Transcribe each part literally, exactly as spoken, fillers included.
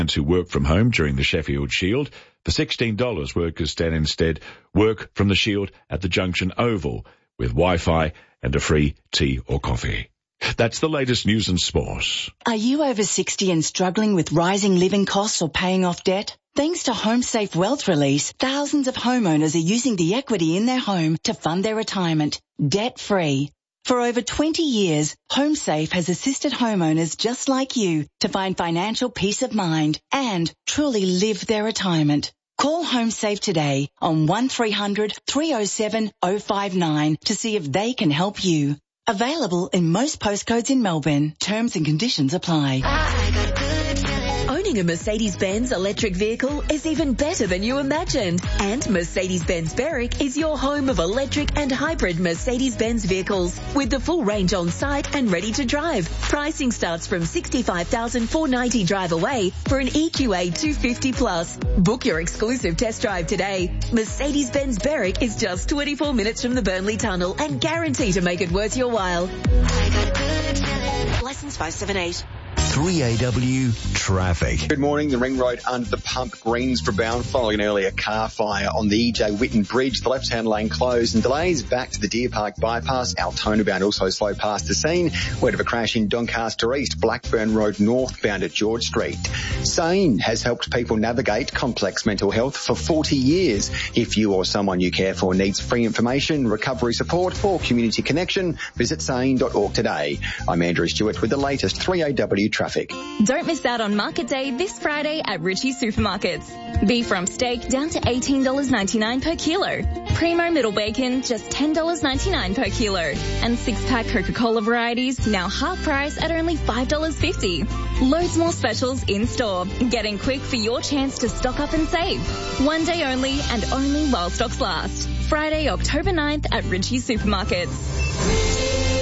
who work from home during the Sheffield Shield. For sixteen dollars, workers can instead work from the Shield at the Junction Oval with Wi-Fi and a free tea or coffee. That's the latest news and sport. Are you over sixty and struggling with rising living costs or paying off debt? Thanks to HomeSafe Wealth Release, thousands of homeowners are using the equity in their home to fund their retirement, debt-free. For over twenty years, HomeSafe has assisted homeowners just like you to find financial peace of mind and truly live their retirement. Call HomeSafe today on one three hundred, three oh seven, oh five nine to see if they can help you. Available in most postcodes in Melbourne. Terms and conditions apply. I got a good feeling. Owning a Mercedes-Benz electric vehicle is even better than you imagined. And Mercedes-Benz Berwick is your home of electric and hybrid Mercedes-Benz vehicles with the full range on site and ready to drive. Pricing starts from sixty-five thousand four hundred ninety drive away for an E Q A two fifty plus. Book your exclusive test drive today. Mercedes-Benz Berwick is just twenty-four minutes from the Burnley Tunnel and guarantee to make it worth your while. I got a good feeling. License five seven eight. three A W traffic. Good morning. The Ring Road under the pump, Greensborough bound, following an earlier car fire on the E J Whitten Bridge. The left-hand lane closed and delays back to the Deer Park bypass. Altona bound also slow past the scene. Word of a crash in Doncaster East, Blackburn Road northbound at George Street. SANE has helped people navigate complex mental health for forty years. If you or someone you care for needs free information, recovery support or community connection, visit sane dot org today. I'm Andrew Stewart with the latest three A W traffic. Don't miss out on Market Day this Friday at Ritchie Supermarkets. Beef rump steak down to eighteen dollars ninety-nine per kilo. Primo middle bacon just ten dollars ninety-nine per kilo. And six-pack Coca-Cola varieties now half price at only five dollars fifty. Loads more specials in store. Get in quick for your chance to stock up and save. One day only and only while stocks last. Friday, October ninth at Ritchie Supermarkets.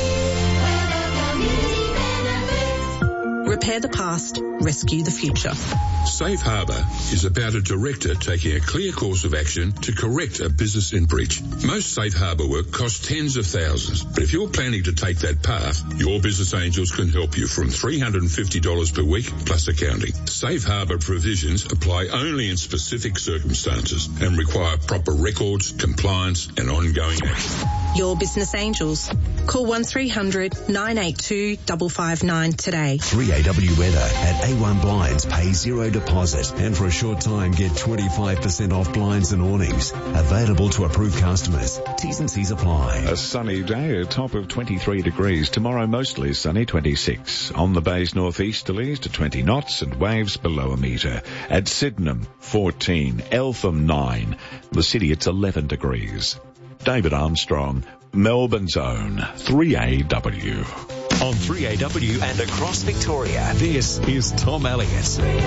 Repair the past, rescue the future. Safe Harbour is about a director taking a clear course of action to correct a business in breach. Most Safe Harbour work costs tens of thousands, but if you're planning to take that path, your Business Angels can help you from three hundred fifty dollars per week plus accounting. Safe Harbour provisions apply only in specific circumstances and require proper records, compliance and ongoing action. Your Business Angels. Call one three hundred nine eight two five five nine today. three A W weather at A one Blinds. Pay zero deposit and for a short time get twenty-five percent off blinds and awnings. Available to approved customers. T's and C's apply. A sunny day, a top of twenty-three degrees. Tomorrow mostly sunny, twenty-six. On the bays northeasterlies to twenty knots and waves below a metre. At Sydenham, fourteen. Eltham, nine. The city, it's eleven degrees. David Armstrong, Melbourne's own three A W. On three A W and across Victoria, this is Tom Elliott.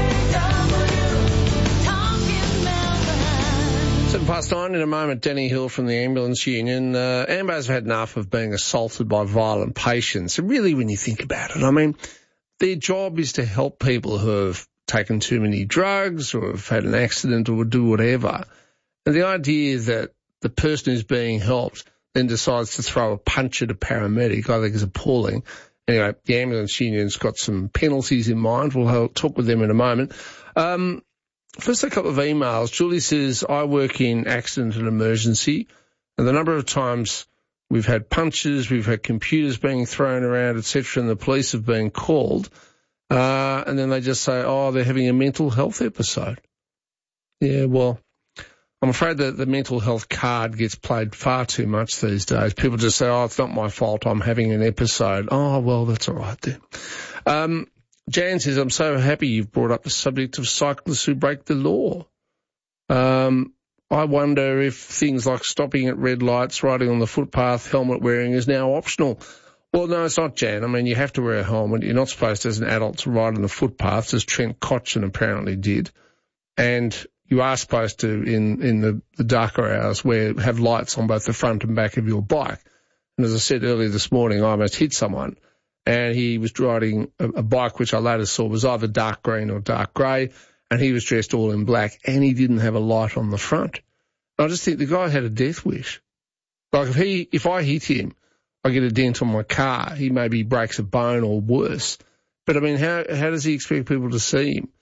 Seven past nine in a moment, Danny Hill from the Ambulance Union. Uh, Ambos have had enough of being assaulted by violent patients. And really, when you think about it, I mean, their job is to help people who have taken too many drugs or have had an accident or do whatever. And the idea that the person who's being helped then decides to throw a punch at a paramedic, I think is appalling. Anyway, the Ambulance Union's got some penalties in mind. We'll talk with them in a moment. Um, first, a couple of emails. Julie says, I work in accident and emergency, and the number of times we've had punches, we've had computers being thrown around, et cetera, and the police have been called, uh, and then they just say, oh, they're having a mental health episode. Yeah, well, I'm afraid that the mental health card gets played far too much these days. People just say, oh, it's not my fault, I'm having an episode. Oh, well, that's all right then. Um, Jan says, I'm so happy you've brought up the subject of cyclists who break the law. Um, I wonder if things like stopping at red lights, riding on the footpath, helmet wearing is now optional. Well, no, it's not, Jan. I mean, you have to wear a helmet. You're not supposed as an adult to ride on the footpath, as Trent Cotchin apparently did. And you are supposed to, in, in the, the darker hours, wear, have lights on both the front and back of your bike. And as I said earlier this morning, I almost hit someone. And he was riding a, a bike which I later saw was either dark green or dark grey, and he was dressed all in black, and he didn't have a light on the front. And I just think the guy had a death wish. Like if he, if I hit him, I get a dent on my car, he maybe breaks a bone or worse. But I mean, how how does he expect people to see him?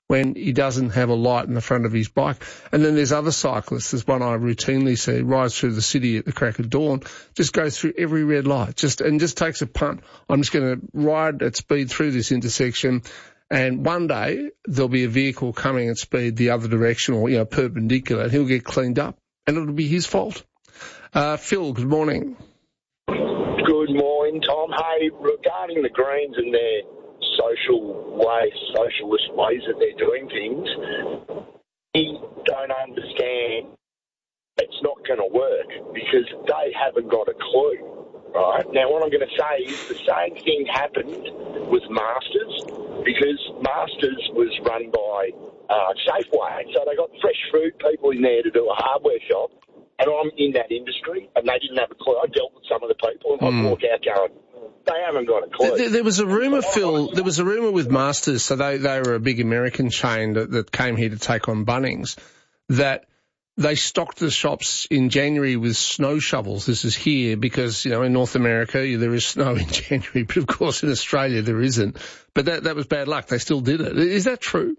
when he doesn't have a light in the front of his bike. And then there's other cyclists. There's one I routinely see, rides through the city at the crack of dawn, just goes through every red light, just and just takes a punt. I'm just going to ride at speed through this intersection, and one day there'll be a vehicle coming at speed the other direction, or, you know, perpendicular, and he'll get cleaned up, and it'll be his fault. Uh, Phil, good morning. Good morning, Tom. Hey, regarding the Greens and their social ways, socialist ways that they're doing things, we don't understand it's not going to work because they haven't got a clue, right? Now, what I'm going to say is the same thing happened with Masters because Masters was run by uh, Safeway, so they got fresh food people in there to do a hardware shop, and I'm in that industry, and they didn't have a clue. I dealt with some of the people, and I'd mm. walk out going, they haven't got a clue. There, there was a rumour, Phil, there was a rumour with Masters, so they, they were a big American chain that, that came here to take on Bunnings, that they stocked the shops in January with snow shovels. This is here because, you know, in North America there is snow in January, but of course in Australia there isn't. But that, that was bad luck. They still did it. Is that true?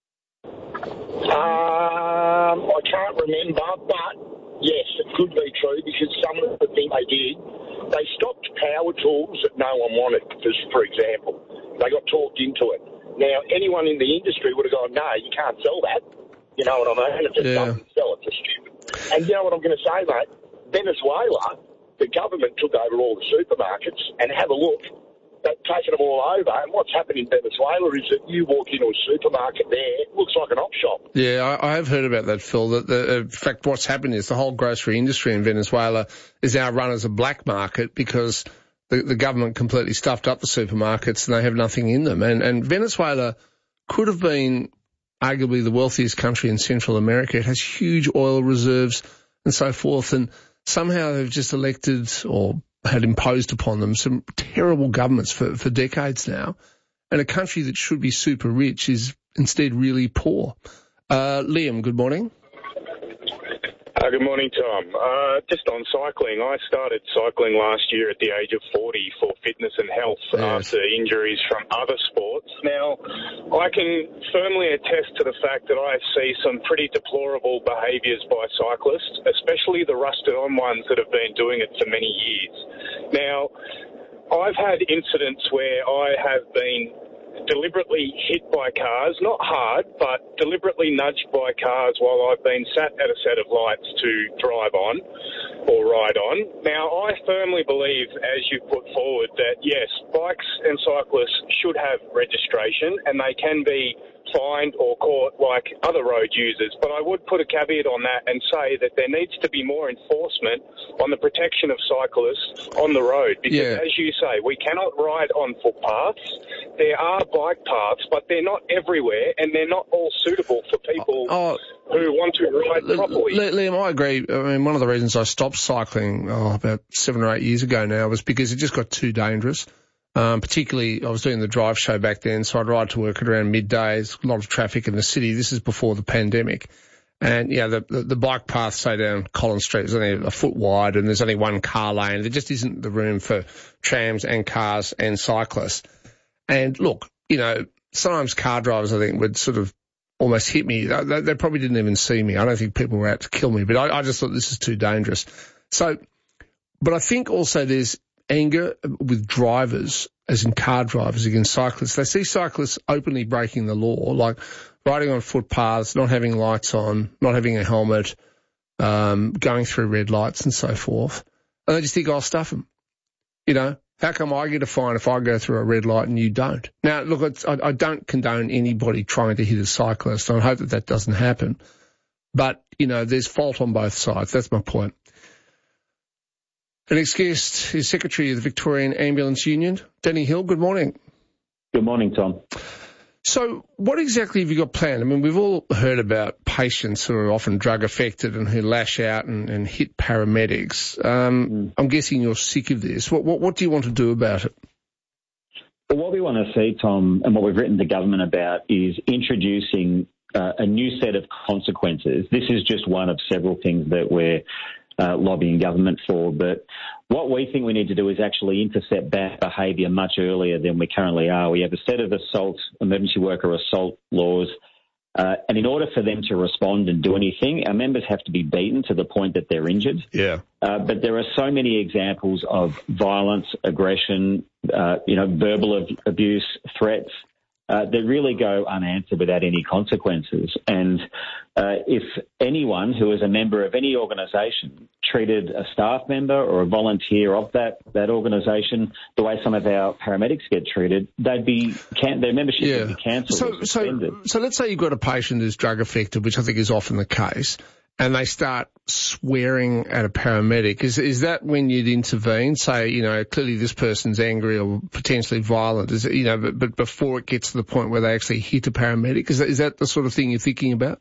Um, I can't remember, but yes, it could be true because some of the things they did, they stopped power tools that no one wanted, just for example. They got talked into it. Now, anyone in the industry would have gone, no, you can't sell that. You know what I mean? It just yeah. doesn't sell. It's just stupid. And you know what I'm going to say, mate? Venezuela, the government took over all the supermarkets and have a look. They've taken them all over. And what's happened in Venezuela is that you walk into a supermarket there, it looks like an op shop. Yeah, I, I have heard about that, Phil. That the, in fact, what's happened is the whole grocery industry in Venezuela is now run as a black market because the, the government completely stuffed up the supermarkets and they have nothing in them. And, and Venezuela could have been arguably the wealthiest country in Central America. It has huge oil reserves and so forth, and somehow they've just elected or had imposed upon them some terrible governments for, for decades now. And a country that should be super rich is instead really poor. Uh, Liam, good morning. Uh, good morning, Tom. Uh, just on cycling, I started cycling last year at the age of forty for fitness and health yes. after injuries from other sports. Now, I can firmly attest to the fact that I see some pretty deplorable behaviours by cyclists, especially the rusted-on ones that have been doing it for many years. Now, I've had incidents where I have been deliberately hit by cars, not hard, but deliberately nudged by cars while I've been sat at a set of lights to drive on or ride on. Now, I firmly believe, as you put forward, that yes, bikes and cyclists should have registration and they can be fined or caught like other road users, but I would put a caveat on that and say that there needs to be more enforcement on the protection of cyclists on the road because, yeah. as you say, we cannot ride on footpaths. There are bike paths, but they're not everywhere and they're not all suitable for people oh, who want to ride L- properly. L- Liam, I agree. I mean, one of the reasons I stopped cycling oh, about seven or eight years ago now was because it just got too dangerous. Um, particularly, I was doing the drive show back then, so I'd ride to work at around midday. There's a lot of traffic in the city. This is before the pandemic. And, yeah, the, the, the bike path, say, down Collins Street is only a foot wide and there's only one car lane. There just isn't the room for trams and cars and cyclists. And, look, you know, sometimes car drivers, I think, would sort of almost hit me. They, they probably didn't even see me. I don't think people were out to kill me, but I, I just thought this is too dangerous. So, but I think also there's anger with drivers, as in car drivers, against cyclists. They see cyclists openly breaking the law, like riding on footpaths, not having lights on, not having a helmet, um, going through red lights and so forth. And they just think, I'll stuff them. You know, how come I get a fine if I go through a red light and you don't? Now, look, it's, I, I don't condone anybody trying to hit a cyclist. I hope that that doesn't happen. But, you know, there's fault on both sides. That's my point. The next guest is Secretary of the Victorian Ambulance Union, Danny Hill. Good morning. Good morning, Tom. So what exactly have you got planned? I mean, we've all heard about patients who are often drug affected and who lash out and, and hit paramedics. Um, mm. I'm guessing you're sick of this. What, what, what do you want to do about it? Well, what we want to see, Tom, and what we've written to government about is introducing uh, a new set of consequences. This is just one of several things that we're Uh, lobbying government for, but what we think we need to do is actually intercept bad behaviour much earlier than we currently are. We have a set of assault, emergency worker assault laws Uh, and in order for them to respond and do anything, our members have to be beaten to the point that they're injured. Yeah. Uh, but there are so many examples of violence, aggression, uh, you know, verbal ab- abuse, threats, uh, that really go unanswered without any consequences. And uh, if anyone who is a member of any organisation treated a staff member or a volunteer of that, that organisation the way some of our paramedics get treated, they'd be can- their membership yeah. would be cancelled so, or suspended. So, so let's say you've got a patient who's drug affected, which I think is often the case, and they start swearing at a paramedic. Is is that when you'd intervene? Say, you know, clearly this person's angry or potentially violent. Is it, you know, but, but before it gets to the point where they actually hit a paramedic, is that, is that the sort of thing you're thinking about?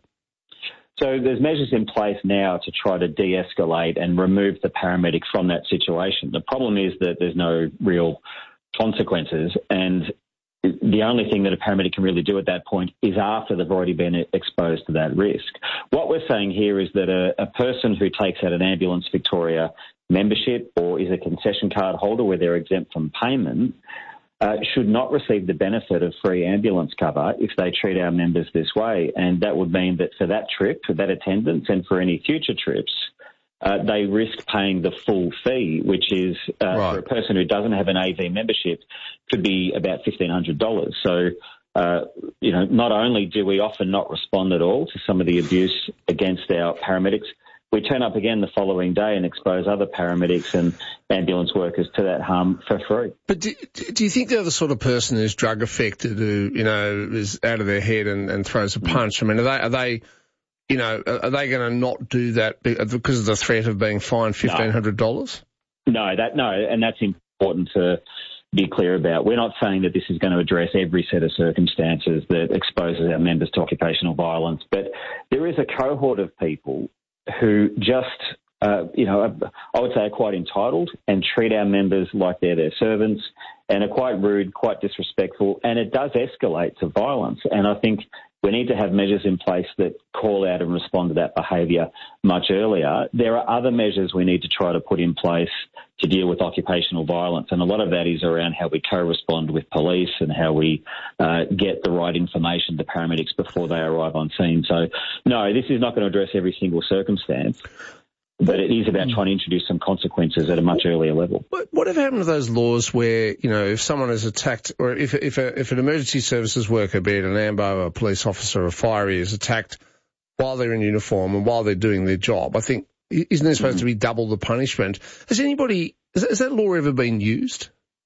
So there's measures in place now to try to de-escalate and remove the paramedic from that situation. The problem is that there's no real consequences, and the only thing that a paramedic can really do at that point is after they've already been exposed to that risk. What we're saying here is that a, a person who takes out an Ambulance Victoria membership or is a concession card holder where they're exempt from payment uh, should not receive the benefit of free ambulance cover if they treat our members this way. And that would mean that for that trip, for that attendance and for any future trips, Uh, they risk paying the full fee, which is, uh, right. for a person who doesn't have an A V membership, could be about fifteen hundred dollars. So, uh, you know, not only do we often not respond at all to some of the abuse against our paramedics, we turn up again the following day and expose other paramedics and ambulance workers to that harm for free. But do, do you think they're the sort of person who's drug affected, who, you know, is out of their head and, and throws a punch? I mean, are they... Are they You know, are they going to not do that because of the threat of being fined fifteen hundred dollars? No, that no, and that's important to be clear about. We're not saying that this is going to address every set of circumstances that exposes our members to occupational violence, but there is a cohort of people who just, uh, you know, I would say are quite entitled and treat our members like they're their servants and are quite rude, quite disrespectful, and it does escalate to violence. And I think we need to have measures in place that call out and respond to that behaviour much earlier. There are other measures we need to try to put in place to deal with occupational violence, and a lot of that is around how we co-respond with police and how we uh, get the right information to paramedics before they arrive on scene. So, no, this is not going to address every single circumstance, but it is about trying to introduce some consequences at a much earlier level. What, what have happened to those laws where, you know, if someone is attacked, or if if, a, if an emergency services worker, be it an AMBO, a police officer, or a firey, is attacked while they're in uniform and while they're doing their job, I think, isn't there supposed mm. to be double the punishment? Has anybody, has, has that law ever been used?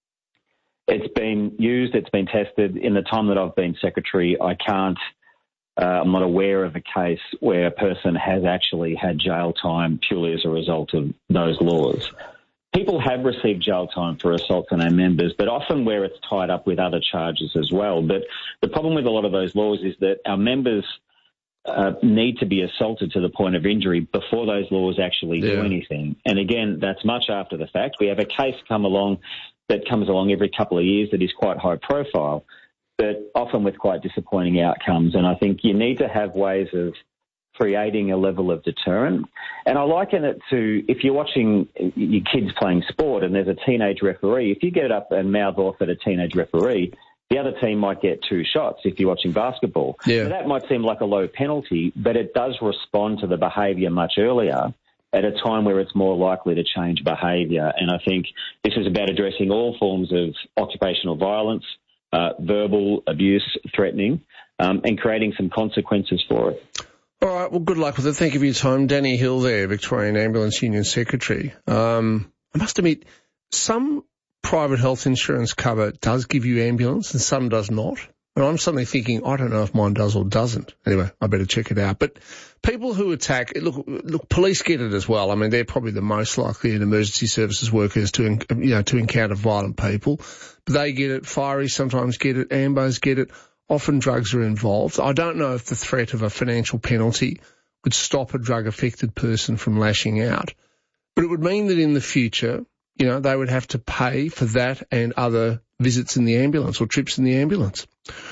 It's been used, it's been tested. In the time that I've been secretary, I can't Uh, I'm not aware of a case where a person has actually had jail time purely as a result of those laws. People have received jail time for assaults on our members, but often where it's tied up with other charges as well. But the problem with a lot of those laws is that our members uh, need to be assaulted to the point of injury before those laws actually yeah. do anything. And again, that's much after the fact. We have a case come along that comes along every couple of years that is quite high profile, but often with quite disappointing outcomes. And I think you need to have ways of creating a level of deterrent. And I liken it to if you're watching your kids playing sport and there's a teenage referee, if you get up and mouth off at a teenage referee, the other team might get two shots if you're watching basketball. Yeah. So that might seem like a low penalty, but it does respond to the behaviour much earlier at a time where it's more likely to change behaviour. And I think this is about addressing all forms of occupational violence, Uh, verbal abuse, threatening, um, and creating some consequences for it. All right, well, good luck with it. Thank you for your time. Danny Hill there, Victorian Ambulance Union Secretary. Um, I must admit, some private health insurance cover does give you ambulance and some does not. And I'm suddenly thinking, I don't know if mine does or doesn't. Anyway, I better check it out. But people who attack, look, look, police get it as well. I mean, they're probably the most likely in emergency services workers to, you know, to encounter violent people. But they get it. Fireys sometimes get it. Ambos get it. Often drugs are involved. I don't know if the threat of a financial penalty would stop a drug-affected person from lashing out. But it would mean that in the future, you know, they would have to pay for that and other visits in the ambulance or trips in the ambulance.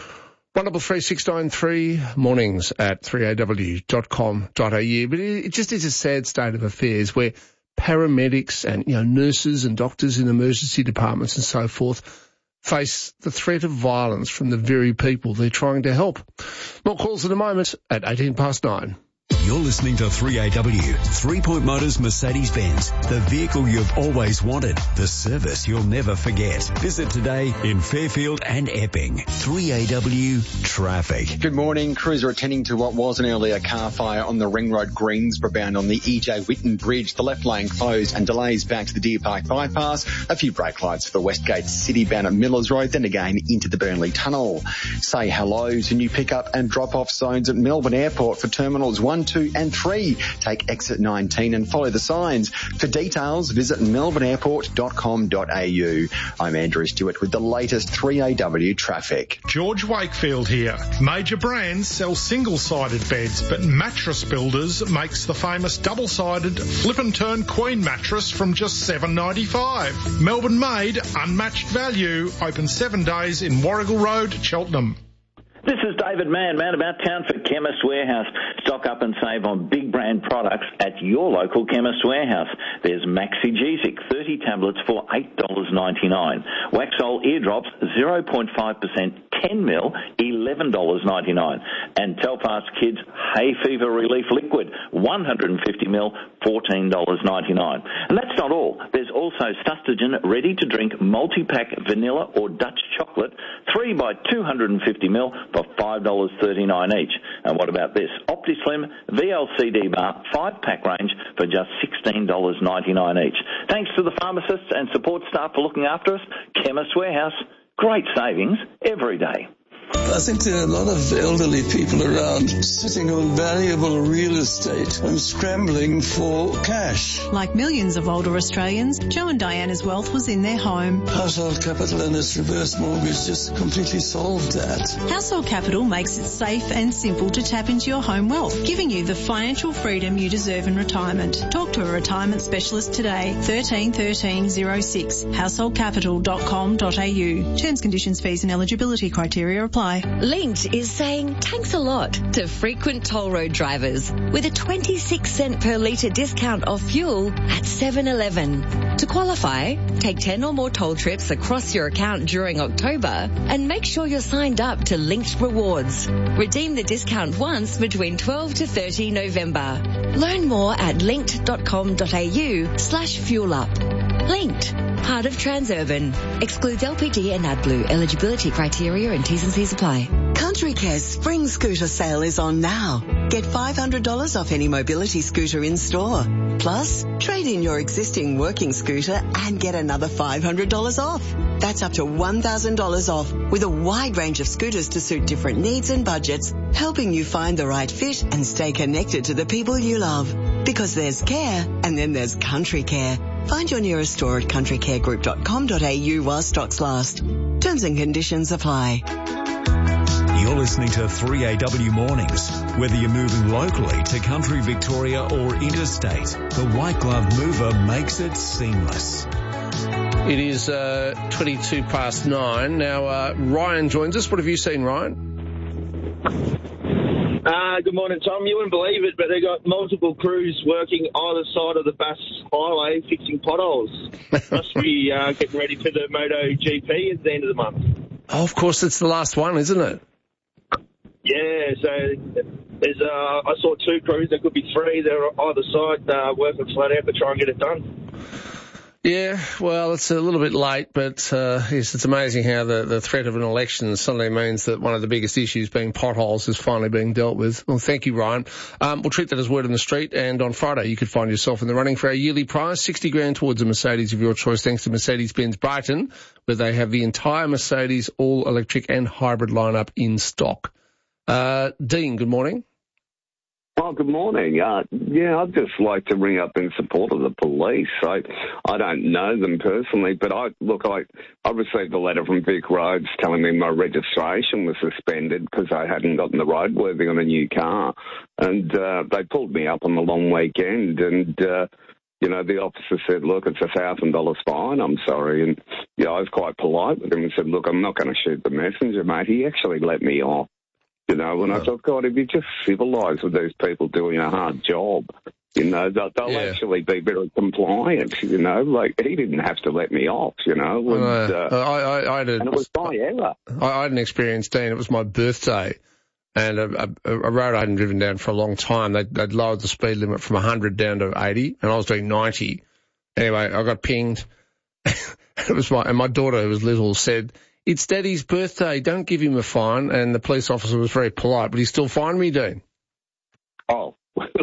one double three six nine three, mornings at three a w dot com dot a u. But it, it just is a sad state of affairs where paramedics and, you know, nurses and doctors in emergency departments and so forth face the threat of violence from the very people they're trying to help. More calls in a moment at eighteen past nine. You're listening to three A W, Three Point Motors Mercedes-Benz, the vehicle you've always wanted, the service you'll never forget. Visit today in Fairfield and Epping. three A W Traffic. Good morning. Crews are attending to what was an earlier car fire on the Ring Road Greensboro bound on the E J Whitten Bridge. The left lane closed and delays back to the Deer Park bypass. A few brake lights for the Westgate City bound at Millers Road, then again into the Burnley Tunnel. Say hello to new pickup and drop-off zones at Melbourne Airport for terminals one, two and three. Take exit nineteen and follow the signs. For details, visit melbourne airport dot com dot a u. I'm Andrew Stewart with the latest three A W traffic. George Wakefield here. Major brands sell single-sided beds, but Mattress Builders makes the famous double-sided flip and turn queen mattress from just seven dollars ninety-five. Melbourne made, unmatched value. Open seven days in Warrigal Road, Cheltenham. This is David Mann, man about town for Chemist Warehouse. Stock up and save on big brand products at your local Chemist Warehouse. There's Maxi-Gesic, thirty tablets for eight dollars ninety-nine. Waxol eardrops, zero point five percent, ten mil, eleven dollars ninety-nine. And Telfast Kids Hay Fever Relief Liquid, one hundred fifty mil, fourteen dollars ninety-nine. And that's not all. There's also Sustagen ready-to-drink multi-pack vanilla or Dutch chocolate, three by two hundred fifty mil, for five dollars thirty-nine each. And what about this? OptiSlim V L C D bar five-pack range for just sixteen dollars ninety-nine each. Thanks to the pharmacists and support staff for looking after us. Chemist Warehouse, great savings every day. I think there are a lot of elderly people around sitting on valuable real estate and scrambling for cash. Like millions of older Australians, Joe and Diana's wealth was in their home. Household Capital and its reverse mortgage just completely solved that. Household Capital makes it safe and simple to tap into your home wealth, giving you the financial freedom you deserve in retirement. Talk to a retirement specialist today. thirteen thirteen oh six, household capital dot com dot a u. Terms, conditions, fees and eligibility criteria apply. Linkt is saying thanks a lot to frequent toll road drivers with a twenty-six cent per litre discount off fuel at seven eleven. To qualify, take ten or more toll trips across your account during October and make sure you're signed up to Linkt Rewards. Redeem the discount once between twelve to thirty November. Learn more at linkt dot com dot a u slash fuel up. Linkt, part of Transurban. Excludes L P G and AdBlue. Eligibility criteria and T's and C's apply. Country Care's spring scooter sale is on now. Get five hundred dollars off any mobility scooter in store. Plus, trade in your existing working scooter and get another five hundred dollars off. That's up to one thousand dollars off with a wide range of scooters to suit different needs and budgets, helping you find the right fit and stay connected to the people you love. Because there's care and then there's Country Care. Find your nearest store at country care group dot com dot a u while stocks last. Terms and conditions apply. You're listening to three A W Mornings. Whether you're moving locally to country Victoria or interstate, the White Glove Mover makes it seamless. It is uh, twenty-two past nine. Now, uh, Ryan joins us. What have you seen, Ryan? Uh, good morning, Tom. You wouldn't believe it, but they've got multiple crews working either side of the Bass Highway fixing potholes. Must be uh, getting ready for the MotoGP at the end of the month. Oh, of course, it's the last one, isn't it? Yeah, so there's uh, I saw two crews. There could be three. They're either side uh, working flat out to try and get it done. Yeah, well, it's a little bit late, but uh, yes, it's amazing how the, the threat of an election suddenly means that one of the biggest issues, being potholes, is finally being dealt with. Well, thank you, Ryan. Um, we'll treat that as word on the street, and on Friday you could find yourself in the running for our yearly prize, sixty grand towards a Mercedes of your choice, thanks to Mercedes-Benz Brighton, where they have the entire Mercedes all-electric and hybrid lineup in stock. Uh, Dean, good morning. Oh, good morning. Uh, yeah, I'd just like to ring up in support of the police. I I don't know them personally, but I look, I, I received a letter from Vic Roads telling me my registration was suspended because I hadn't gotten the roadworthy on a new car. And uh, they pulled me up on the long weekend and, uh, you know, the officer said, look, it's a one thousand dollars fine, I'm sorry. And, you know, I was quite polite with him and said, look, I'm not going to shoot the messenger, mate. He actually let me off. You know, when I thought, God, if you just civilise with these people doing a hard job, You know, they'll, they'll yeah. actually be very compliant, you know. Like, he didn't have to let me off, you know. And, uh, uh, I, I, I had a, and it was my error. I, I had an experience, Dean. It was my birthday, and a, a, a road I hadn't driven down for a long time. They'd, they'd lowered the speed limit from one hundred down to eighty, and I was doing ninety. Anyway, I got pinged. It was my, and my daughter, who was little, said, "It's Daddy's birthday, don't give him a fine." And the police officer was very polite, but he still fined me, Dean. Oh.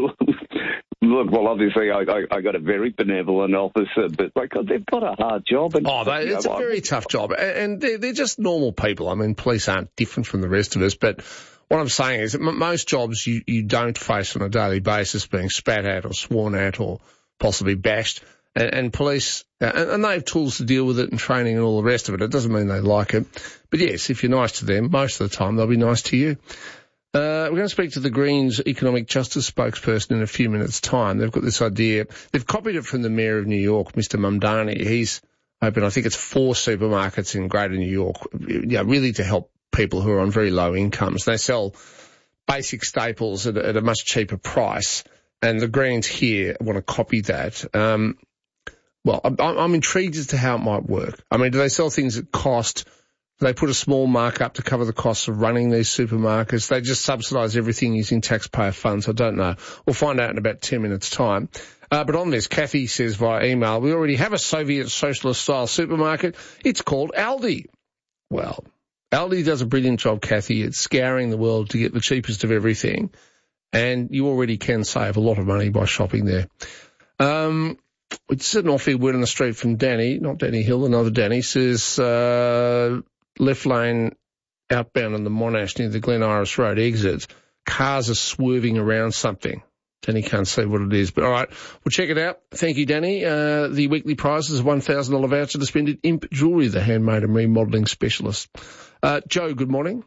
Look, well, obviously, I, I, I got a very benevolent officer, but like they've got a hard job. And, oh, they, it's know, a very tough job, and they're, they're just normal people. I mean, police aren't different from the rest of us, but what I'm saying is that m- most jobs you, you don't face on a daily basis being spat at or sworn at or possibly bashed, and, and police, and, and they have tools to deal with it and training and all the rest of it. It doesn't mean they like it, but yes, if you're nice to them, most of the time they'll be nice to you. Uh, we're going to speak to the Greens Economic Justice spokesperson in a few minutes' time. They've got this idea. They've copied it from the Mayor of New York, Mister Mamdani. He's opened, I think it's four supermarkets in Greater New York, yeah, really to help people who are on very low incomes. They sell basic staples at, at a much cheaper price, and the Greens here want to copy that. Um, well, I'm, I'm intrigued as to how it might work. I mean, do they sell things that cost... They put a small markup to cover the costs of running these supermarkets. They just subsidise everything using taxpayer funds. I don't know. We'll find out in about ten minutes' time. Uh, but on this, Kathy says via email, we already have a Soviet socialist-style supermarket. It's called Aldi. Well, Aldi does a brilliant job, Kathy. It's scouring the world to get the cheapest of everything. And you already can save a lot of money by shopping there. Um... It's an off-air word on the street from Danny, not Danny Hill, another Danny, says uh, left lane outbound on the Monash near the Glen Iris Road exit. Cars are swerving around something. Danny can't see what it is, but all right, we'll check it out. Thank you, Danny. Uh, the weekly prize is a one thousand dollars voucher to spend at Imp Jewellery, the handmade and remodelling specialist. Uh, Joe, good morning.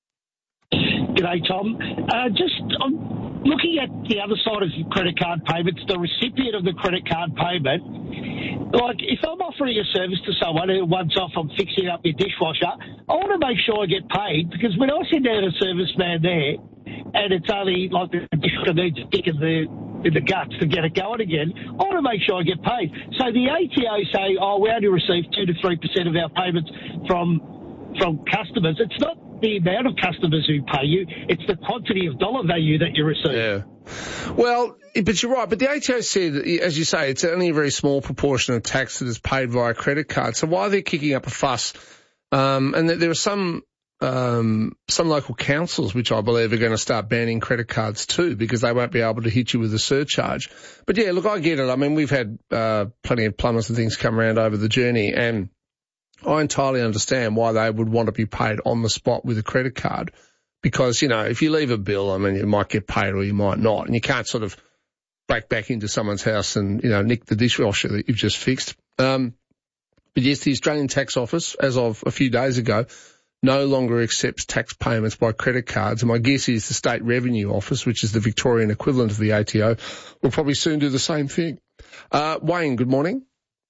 G'day, Tom. Uh, just um, looking at the other side of credit card payments, the recipient of the credit card payment, like if I'm offering a service to someone who once off I'm fixing up your dishwasher, I want to make sure I get paid, because when I send out a serviceman there and it's only like the dishwasher needs a kick in the in the guts to get it going again, I want to make sure I get paid. So the A T O say, oh, we only receive two to three percent of our payments from from customers. It's not the amount of customers who pay you, it's the quantity of dollar value that you receive. Yeah. Well, but you're right. But the A T O said, as you say, it's only a very small proportion of tax that is paid via credit card. So why they're kicking up a fuss? Um, and there are some um, some local councils which I believe are going to start banning credit cards too, because they won't be able to hit you with a surcharge. But yeah, look, I get it. I mean, we've had uh, plenty of plumbers and things come around over the journey, and I entirely understand why they would want to be paid on the spot with a credit card, because, you know, if you leave a bill, I mean, you might get paid or you might not, and you can't sort of break back into someone's house and, you know, nick the dishwasher that you've just fixed. Um, but yes, the Australian Tax Office, as of a few days ago, no longer accepts tax payments by credit cards, and my guess is the State Revenue Office, which is the Victorian equivalent of the A T O, will probably soon do the same thing. Uh, Wayne, good morning.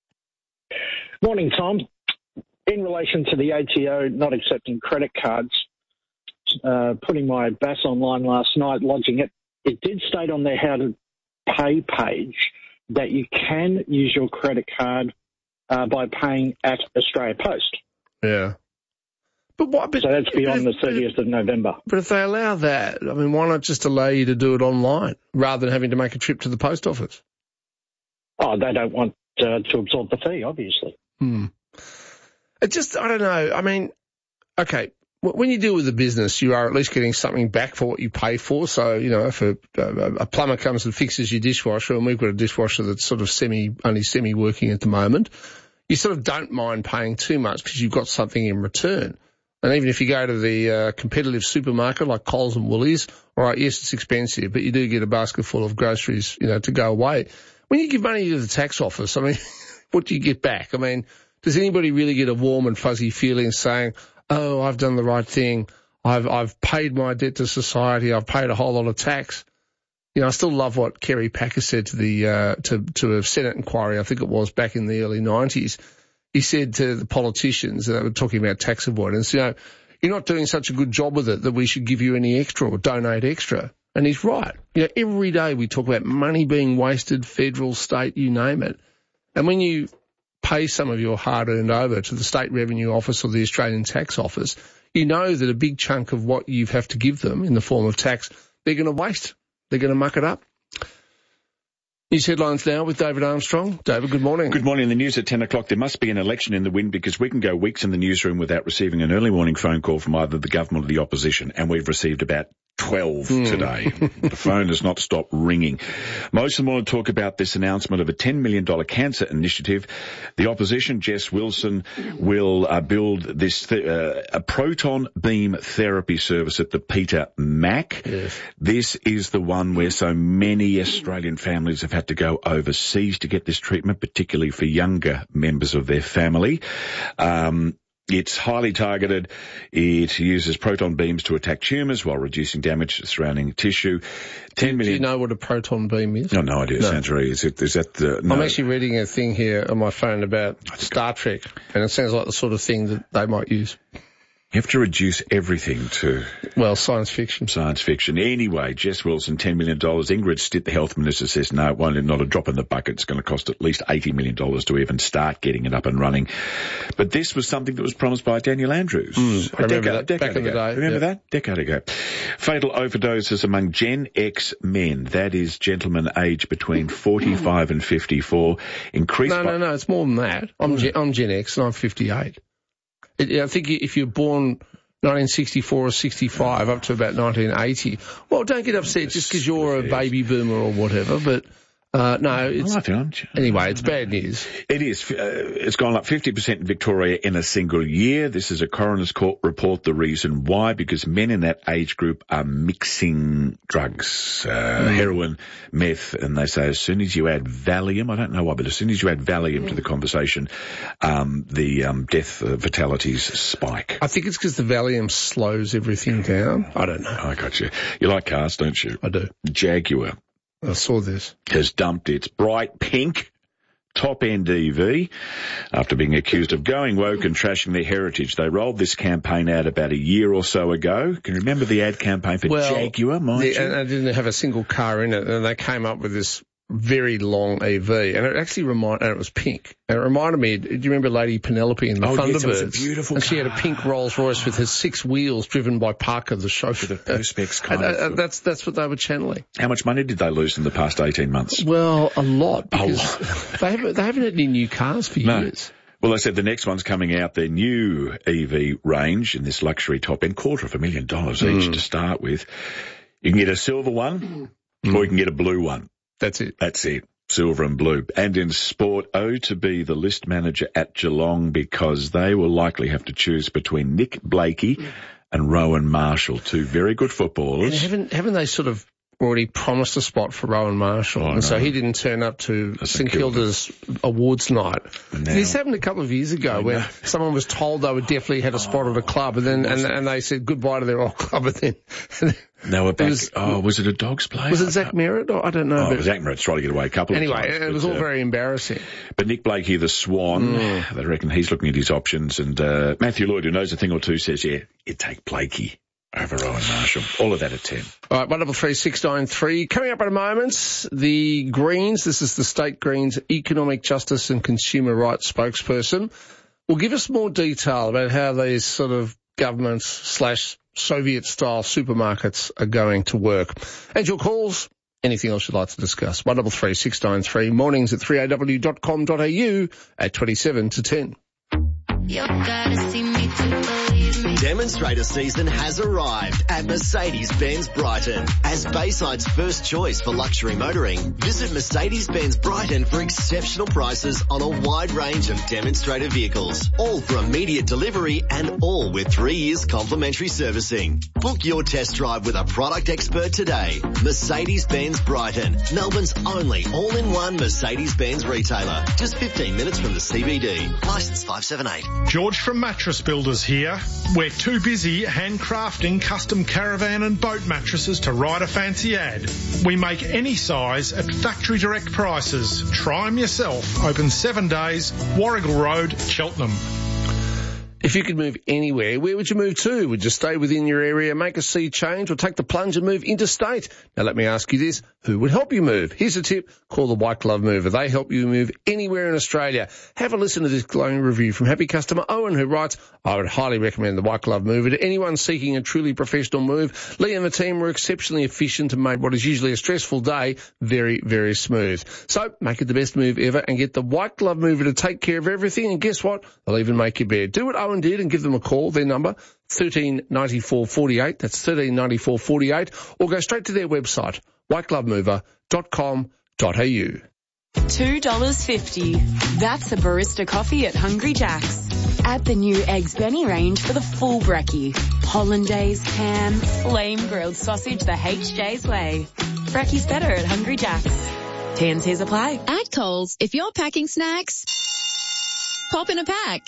Morning, Tom. In relation to the A T O not accepting credit cards, uh, putting my B A S online last night, lodging it, it did state on their how to pay page that you can use your credit card uh, by paying at Australia Post. Yeah. But what? But, so that's beyond but, the thirtieth of November. But if they allow that, I mean, why not just allow you to do it online rather than having to make a trip to the post office? Oh, they don't want uh, to absorb the fee, obviously. Hmm. It just, I don't know. I mean, okay, when you deal with a business, you are at least getting something back for what you pay for. So, you know, if a, a plumber comes and fixes your dishwasher, and we've got a dishwasher that's sort of semi, only semi-working at the moment, you sort of don't mind paying too much because you've got something in return. And even if you go to the uh, competitive supermarket like Coles and Woolies, all right, yes, it's expensive, but you do get a basket full of groceries, you know, to go away. When you give money to the tax office, I mean, what do you get back? I mean, does anybody really get a warm and fuzzy feeling saying, oh, I've done the right thing, I've I've paid my debt to society, I've paid a whole lot of tax? You know, I still love what Kerry Packer said to the uh, to to a Senate inquiry, I think it was back in the early nineties. He said to the politicians, and they were talking about tax avoidance, you know, you're not doing such a good job with it that we should give you any extra or donate extra. And he's right. You know, every day we talk about money being wasted, federal, state, you name it. And when you pay some of your hard-earned over to the State Revenue Office or the Australian Tax Office, you know that a big chunk of what you have to give them in the form of tax, they're going to waste. They're going to muck it up. News headlines now with David Armstrong. David, good morning. Good morning. The news at ten o'clock. There must be an election in the wind because we can go weeks in the newsroom without receiving an early morning phone call from either the government or the opposition, and we've received about twelve mm. today. The phone has not stopped ringing. Most of them want to talk about this announcement of a ten million dollars cancer initiative. The opposition, Jess Wilson, will uh, build this th- uh, a proton beam therapy service at the Peter Mac. Yes. This is the one where so many Australian families have had to go overseas to get this treatment, particularly for younger members of their family. Um, It's highly targeted. It uses proton beams to attack tumours while reducing damage to surrounding tissue. Ten million. Do you know what a proton beam is? No, no idea. No. Sounds very. Is, it, is that the? No. I'm actually reading a thing here on my phone about Star Trek, and it sounds like the sort of thing that they might use. You have to reduce everything to... Well, science fiction. Science fiction. Anyway, Jess Wilson, ten million dollars. Ingrid Stitt, the health minister, says no, it won't, not a drop in the bucket. It's going to cost at least eighty million dollars to even start getting it up and running. But this was something that was promised by Daniel Andrews. Mm, a I decade, remember that. decade Back ago. in the day. Remember yeah. that? Decade ago. Fatal overdoses among Gen X men. That is gentlemen aged between forty-five and fifty-four. Increased No, by... no, no. It's more than that. I'm, Gen, I'm Gen X and I'm fifty-eight. It, I think if you're born... nineteen sixty-four or sixty-five up to about nineteen eighty. Well, don't get upset just because you're a baby boomer or whatever, but uh, no, it's... Anyway, it's bad news. It is. Uh, it's gone up fifty percent in Victoria in a single year. This is a coroner's court report. The reason why, because men in that age group are mixing drugs, uh, mm. heroin, meth, and they say as soon as you add Valium, I don't know why, but as soon as you add Valium mm. to the conversation, um, the um, death uh, fatalities spike. I think it's because the Valium slows everything down. I don't know. I got you. You like cars, don't you? I do. Jaguar. I saw this. Has dumped its bright pink top-end E V after being accused of going woke and trashing their heritage. They rolled this campaign out about a year or so ago. Can you remember the ad campaign for well, Jaguar, mind the, you? And they didn't have a single car in it, and they came up with this very long E V, and it actually reminded, and it was pink. And it reminded me, do you remember Lady Penelope in the oh, Thunderbirds? Yes, it was a beautiful and car. she had a pink Rolls Royce with her six wheels driven by Parker, the chauffeur. With a Perspex kind and, of. Uh, that's, that's what they were channeling. How much money did they lose in the past eighteen months? Well, a lot, because a lot. they haven't, they haven't had any new cars for no. years. Well, they said the next one's coming out, their new E V range in this luxury top end, quarter of a million dollars mm. each to start with. You can get a silver one, mm. or you can get a blue one. That's it. That's it. Silver and blue. And in sport, O to be the list manager at Geelong because they will likely have to choose between Nick Blakey and Rowan Marshall, two very good footballers. And haven't, haven't they sort of already promised a spot for Rowan Marshall? Oh, and no. so he didn't turn up to That's St Kilda's awards night. Now, this happened a couple of years ago when someone was told they would definitely had a spot oh, at a club and then and, and they said goodbye to their old club and then... They were back. Was, oh, was it a Dogs play? Was it Zach Merritt? Or, I don't know. Oh, but Zach Merritt's trying to get away a couple anyway, of times. Anyway, it was but, all uh, very embarrassing. But Nick Blakey, the Swan, mm. they reckon he's looking at his options. And uh, Matthew Lloyd, who knows a thing or two, says, yeah, you'd take Blakey over Rowan Marshall. All of that at ten. All right, one double three six nine three. Coming up in a moment, the Greens, this is the State Greens Economic Justice and Consumer Rights spokesperson, will give us more detail about how these sort of governments slash Soviet-style supermarkets are going to work. And your calls, anything else you'd like to discuss, one double three six nine three, mornings at three a w dot com dot a u at twenty-seven to ten. You gotta see me to believe me. Demonstrator season has arrived at Mercedes-Benz Brighton. As Bayside's first choice for luxury motoring, visit Mercedes-Benz Brighton for exceptional prices on a wide range of demonstrator vehicles. All for immediate delivery and all with three years complimentary servicing. Book your test drive with a product expert today. Mercedes-Benz Brighton, Melbourne's only all-in-one Mercedes-Benz retailer. Just fifteen minutes from the C B D. Licence five seven eight. George from Mattress Builders here. We're too busy handcrafting custom caravan and boat mattresses to write a fancy ad. We make any size at factory direct prices. Try them yourself. Open seven days, Warrigal Road, Cheltenham. If If you could move anywhere, where would you move to? Would you stay within your area, make a sea change, or take the plunge and move interstate? Now, let me ask you this. Who would help you move? Here's a tip. Call the White Glove Mover. They help you move anywhere in Australia. Have a listen to this glowing review from happy customer Owen, who writes, I would highly recommend the White Glove Mover to anyone seeking a truly professional move. Lee and the team were exceptionally efficient and made what is usually a stressful day very, very smooth. So, make it the best move ever and get the White Glove Mover to take care of everything. And guess what? They'll even make your bed. Do what Owen did and give them a call. Their number, thirteen ninety-four forty-eight. That's thirteen ninety-four forty-eight. Or go straight to their website, white glove mover dot com dot a u. two dollars fifty. That's a barista coffee at Hungry Jack's. Add the new Eggs Benny range for the full brekkie. Hollandaise, ham, flame grilled sausage the H J's way. Brekkie's better at Hungry Jack's. T and C's apply. At Coles, if you're packing snacks, pop in a pack.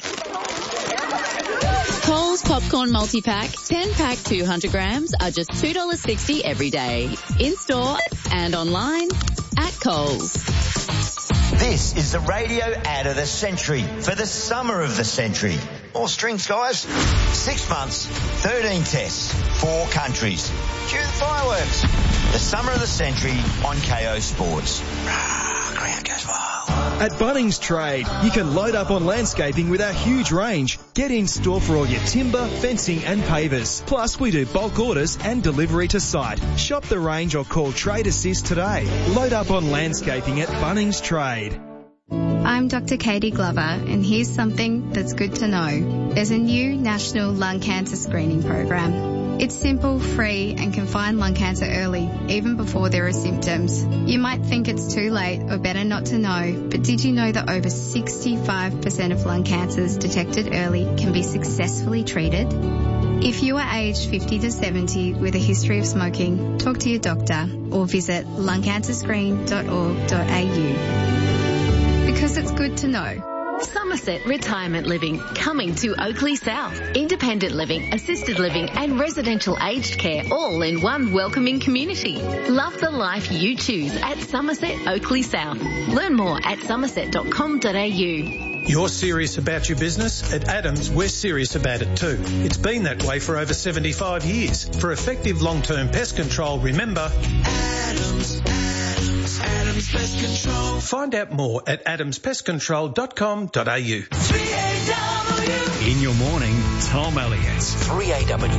Coles Popcorn Multi-Pack, ten pack two hundred grams are just two dollars sixty every day. In-store and online at Coles. This is the radio ad of the century for the summer of the century. More strings, guys. Six months, thirteen tests, four countries. Cue the fireworks. The summer of the century on K O Sports. Ground goes wild. At Bunnings Trade, you can load up on landscaping with our huge range. Get in store for all your timber, fencing and pavers. Plus, we do bulk orders and delivery to site. Shop the range or call Trade Assist today. Load up on landscaping at Bunnings Trade. I'm Doctor Katie Glover, and here's something that's good to know. There's a new national lung cancer screening program. It's simple, free, and can find lung cancer early, even before there are symptoms. You might think it's too late or better not to know, but did you know that over sixty-five percent of lung cancers detected early can be successfully treated? If you are aged fifty to seventy with a history of smoking, talk to your doctor or visit lung cancer screen dot org dot a u. Because it's good to know. Somerset Retirement Living, coming to Oakley South. Independent living, assisted living and residential aged care all in one welcoming community. Love the life you choose at Somerset Oakley South. Learn more at somerset dot com dot a u. You're serious about your business? At Adams, we're serious about it too. It's been that way for over seventy-five years. For effective long-term pest control, remember... Adams, Adams, Adams Pest Control. Find out more at adams pest control dot com dot a u. In your morning, Tom Elliott. three A W.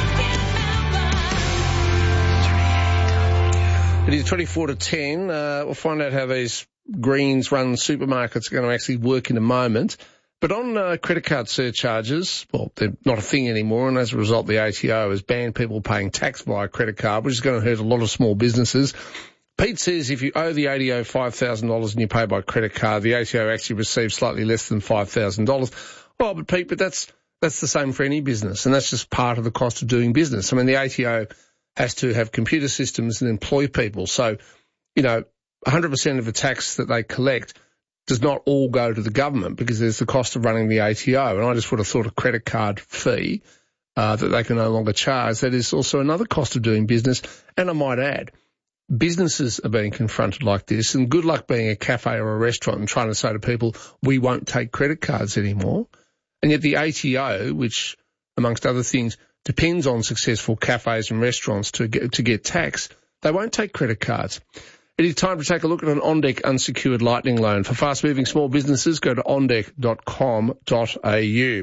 It is twenty-four to ten. Uh, we'll find out how these Greens run supermarkets are going to actually work in a moment. But on uh, credit card surcharges, well, they're not a thing anymore, and as a result, the A T O has banned people paying tax via credit card, which is going to hurt a lot of small businesses. Pete says if you owe the A T O five thousand dollars and you pay by credit card, the A T O actually receives slightly less than five thousand dollars. Well, but Pete, but that's that's the same for any business, and that's just part of the cost of doing business. I mean, the A T O has to have computer systems and employ people. So, you know, one hundred percent of the tax that they collect does not all go to the government because there's the cost of running the A T O. And I just would have thought a credit card fee uh, that they can no longer charge, that is also another cost of doing business. And I might add, businesses are being confronted like this, and good luck being a cafe or a restaurant and trying to say to people, we won't take credit cards anymore. And yet the A T O, which, amongst other things, depends on successful cafes and restaurants to get, to get tax, they won't take credit cards. It is time to take a look at an OnDeck unsecured lightning loan. For fast-moving small businesses, go to on deck dot com dot a u.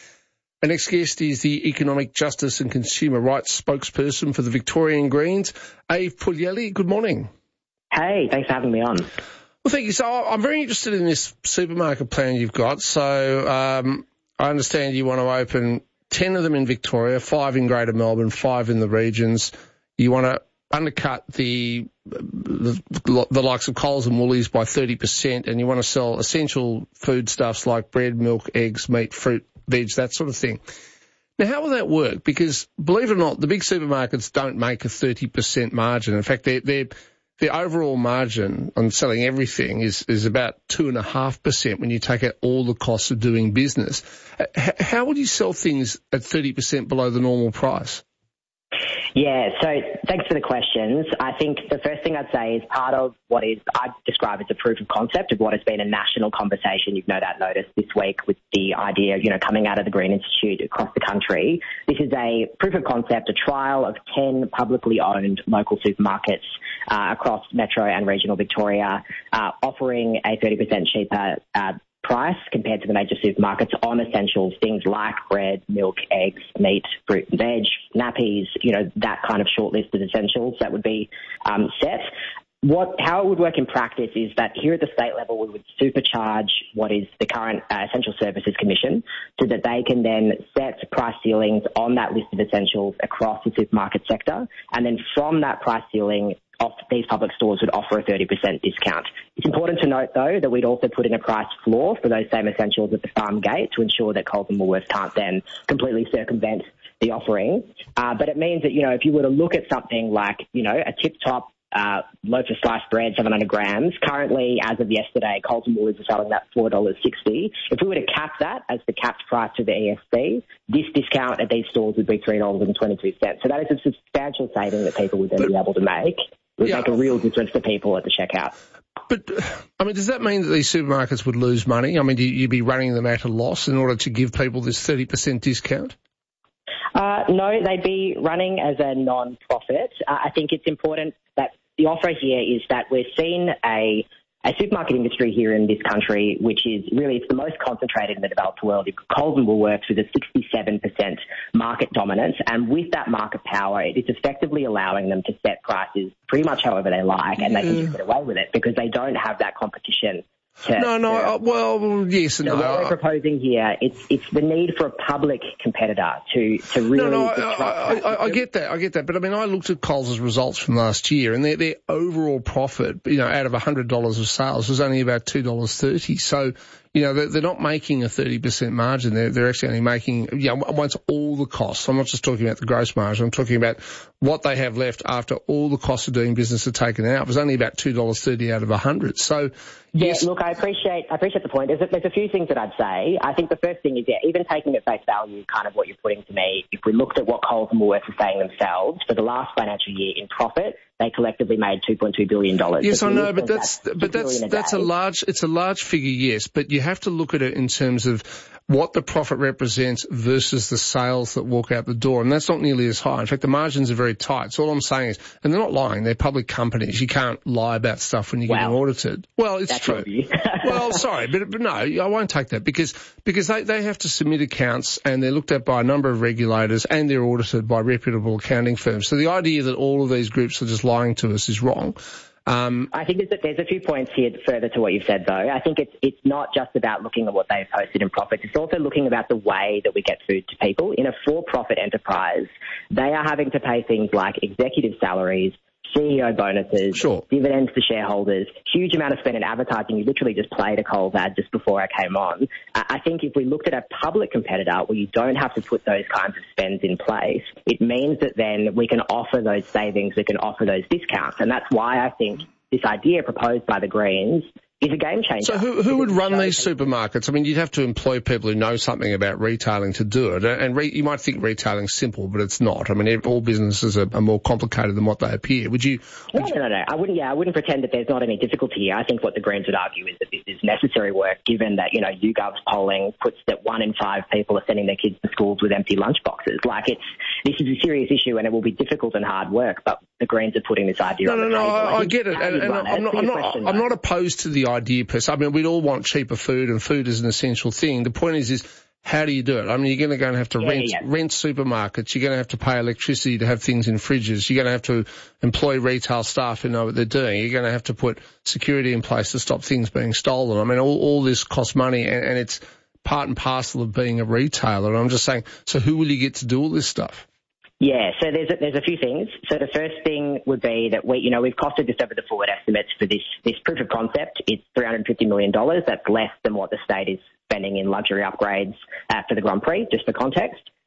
Our next guest is the Economic Justice and Consumer Rights spokesperson for the Victorian Greens, Ave Puglielli. Good morning. Hey, thanks for having me on. Well, thank you. So I'm very interested in this supermarket plan you've got. So um, I understand you want to open ten of them in Victoria, five in Greater Melbourne, five in the regions. You want to undercut the, the the likes of Coles and Woolies by thirty percent, and you want to sell essential foodstuffs like bread, milk, eggs, meat, fruit, veg, that sort of thing. Now, how will that work? Because, believe it or not, the big supermarkets don't make a thirty percent margin. In fact, their their their overall margin on selling everything is, is about two point five percent when you take out all the costs of doing business. H- how would you sell things at thirty percent below the normal price? Yeah, so thanks for the questions. I think the first thing I'd say is part of what is I describe as a proof of concept of what has been a national conversation. You've no doubt noticed this week with the idea, you know, coming out of the Green Institute across the country. This is a proof of concept, a trial of ten publicly owned local supermarkets uh, across metro and regional Victoria, uh, offering a thirty percent cheaper uh, price compared to the major supermarkets on essentials, things like bread, milk, eggs, meat, fruit and veg, nappies, you know, that kind of short list of essentials that would be um, set. What, how it would work in practice is that here at the state level, we would supercharge what is the current uh, Essential Services Commission so that they can then set price ceilings on that list of essentials across the supermarket sector. And then from that price ceiling, off these public stores would offer a thirty percent discount. It's important to note, though, that we'd also put in a price floor for those same essentials at the farm gate to ensure that Coles and Woolworths can't then completely circumvent the offering. Uh, but it means that, you know, if you were to look at something like, you know, a tip-top uh, loaf of sliced bread, seven hundred grams, currently, as of yesterday, Coles and Woolworths are selling that four dollars sixty. If we were to cap that as the capped price to the E S C, this discount at these stores would be three dollars twenty-two. So that is a substantial saving that people would then but, be able to make. It would yeah. make a real difference to people at the checkout. But, I mean, does that mean that these supermarkets would lose money? I mean, you'd be running them at a loss in order to give people this thirty percent discount? Uh, no, they'd be running as a non-profit. Uh, I think it's important that the offer here is that we're seeing a a supermarket industry here in this country, which is really, it's the most concentrated in the developed world. Coles and Woolworths with a sixty-seven percent market dominance. And with that market power, it is effectively allowing them to set prices pretty much however they like, and yeah. they can just get away with it because they don't have that competition. To, no, no, to, uh, well, yes and so no. What we're proposing here, it's it's the need for a public competitor to, to really... No, no, I, I, I, I get that, I get that. But, I mean, I looked at Coles' results from last year, and their, their overall profit, you know, out of one hundred dollars of sales was only about two dollars thirty. So, you know, they're, they're not making a thirty percent margin. They're, they're actually only making, you know, once all the costs. I'm not just talking about the gross margin. I'm talking about what they have left after all the costs of doing business are taken out. It was only about two dollars thirty out of one hundred. So, yeah, yes. look, I appreciate I appreciate the point. There's a, there's a few things that I'd say. I think the first thing is, yeah, even taking at face value kind of what you're putting to me, if we looked at what Coles and Woolworths are saying themselves, for the last financial year in profit, they collectively made two point two billion dollars. Yes, I know, but that's, that's but that's a that's a large it's a large figure, yes. But you have to look at it in terms of what the profit represents versus the sales that walk out the door, and that's not nearly as high. In fact, the margins are very tight. So all I'm saying is, and they're not lying, they're public companies. You can't lie about stuff when you're wow. getting audited. Well, it's that's true. Well, sorry, but, but no, I won't take that because because they, they have to submit accounts and they're looked at by a number of regulators and they're audited by reputable accounting firms. So the idea that all of these groups are just lying to us is wrong. Um, I think there's a, there's a few points here further to what you've said, though. I think it's it's not just about looking at what they've posted in profits. It's also looking about the way that we get food to people. In a for-profit enterprise, they are having to pay things like executive salaries, C E O bonuses, sure. dividends to shareholders, huge amount of spend in advertising. You literally just played a Coles ad just before I came on. I think if we looked at a public competitor where you don't have to put those kinds of spends in place, it means that then we can offer those savings, we can offer those discounts. And that's why I think this idea proposed by the Greens is a game changer. So who, who would run these supermarkets? I mean, you'd have to employ people who know something about retailing to do it. And re, you might think retailing's simple, but it's not. I mean, all businesses are, are more complicated than what they appear. Would you? Would no, no, no, no. I wouldn't. Yeah, I wouldn't pretend that there's not any difficulty here. I think what the Greens would argue is that this is necessary work, given that you know YouGov's polling puts that one in five people are sending their kids to schools with empty lunchboxes. Like it's this is a serious issue, and it will be difficult and hard work. But the Greens are putting this idea no, on no, the no, table. No, no, I, I think get it, and, and I'm, not, I'm, not, question, I'm not opposed to the idea per se. I mean, we'd all want cheaper food, and food is an essential thing. The point is, is how do you do it? I mean, you're going to go and have to yeah, rent yeah. rent supermarkets. You're going to have to pay electricity to have things in fridges. You're going to have to employ retail staff who know what they're doing. You're going to have to put security in place to stop things being stolen. I mean, all, all this costs money, and, and it's part and parcel of being a retailer. And I'm just saying, so who will you get to do all this stuff? Yeah, so there's a, there's a few things. So the first thing would be that we, you know, we've costed just over the forward estimates for this this proof of concept. It's three hundred fifty million dollars. That's less than what the state is spending in luxury upgrades uh, for the Grand Prix, just for context.